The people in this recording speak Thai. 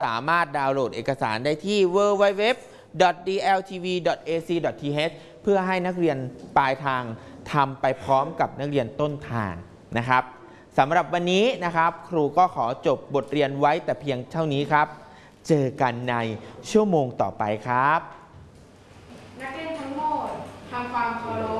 สามารถดาวน์โหลดเอกสารได้ที่ www.dltv.ac.th เพื่อให้นักเรียนปลายทางทำไปพร้อมกับนักเรียนต้นทางนะครับสำหรับวันนี้นะครับครูก็ขอจบบทเรียนไว้แต่เพียงเท่านี้ครับเจอกันในชั่วโมงต่อไปครับนักเรียนทั้งหมดทำความเคารพ